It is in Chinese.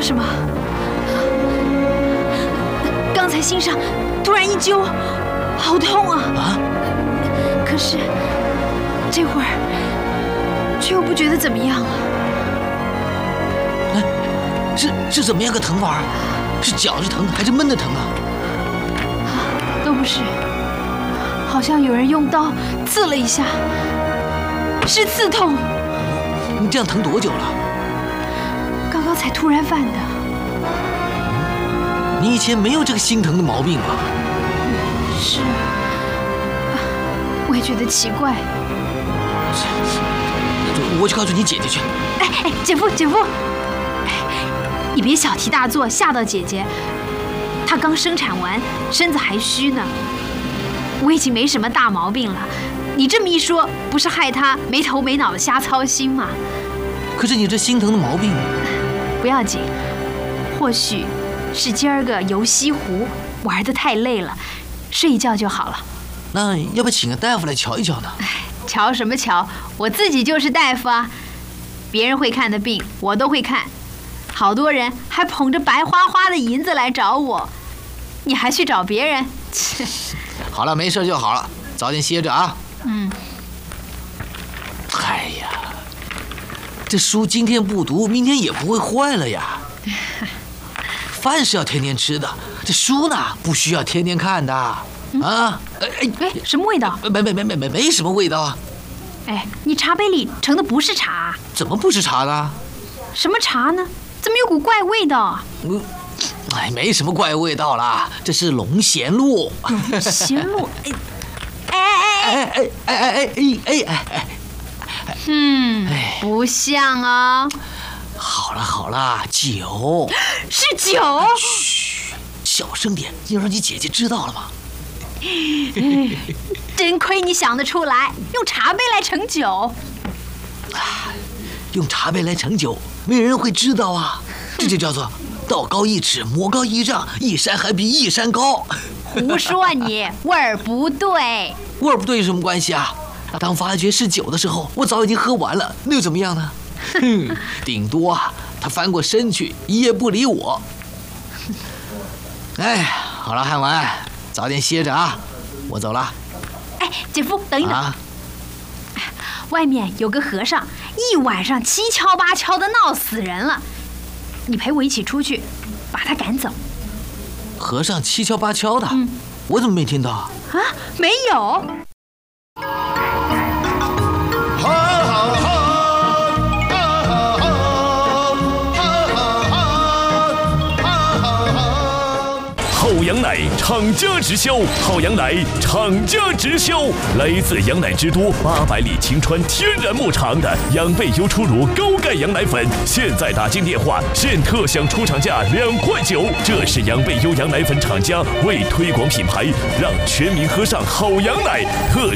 什么？刚才心上突然一揪，好痛啊！啊！可是这会儿却又不觉得怎么样了。 哎，是怎么样个疼法？是绞着疼还是闷的疼啊？ 都不是，好像有人用刀刺了一下，是刺痛。 你这样疼多久了？ 刚刚才突然犯的。 你以前没有这个心疼的毛病吧？ 是，我也觉得奇怪。 我去告诉你姐姐去。 哎，姐夫，你别小题大做，吓到姐姐。她刚生产完，身子还虚呢。我已经没什么大毛病了，你这么一说，不是害她没头没脑的瞎操心吗？ 可是你这心疼的毛病， 不要紧，或许是今儿个游西湖玩得太累了，睡一觉就好了。 那要不要请个大夫来瞧一瞧呢？ 瞧什么瞧？我自己就是大夫啊！别人会看的病，我都会看。好多人还捧着白花花的银子来找我，你还去找别人？切！ 好了，没事就好了，早点歇着啊。哎呀，这书今天不读，明天也不会坏了呀。饭是要天天吃的，这书呢不需要天天看的啊。 什么味道？ 没什么味道啊。 哎，你茶杯里盛的不是茶。 怎么不是茶呢？ 什么茶呢？怎么有股怪味道？ 没什么怪味道啦，这是龙涎露。 龙涎露，不像啊。 好了，酒。 是酒。 嘘，小声点，要让你姐姐知道了吗？ 真亏你想得出来，用茶杯来盛酒。 用茶杯来盛酒，没人会知道啊。这就叫做道高一尺，魔高一丈，一山还比一山高。 胡说你，味儿不对。 味儿不对有什么关系啊？当发觉是酒的时候，我早已经喝完了，那又怎么样呢？顶多他翻过身去，一夜不理我。哎，好了，汉文，早点歇着啊，我走了。 哎，姐夫，等一等。外面有个和尚，一晚上七敲八敲的闹死人了，你陪我一起出去，把他赶走。 和尚七敲八敲的，我怎么没听到啊？ 没有。 好羊奶厂家直销，好羊奶厂家直销，来自羊奶之都800里晴川天然牧场的养倍优初乳高钙羊奶粉，现在打进电话，现特享出厂价2块9。这是养倍优羊奶粉厂家为推广品牌，让全民喝上好羊奶，特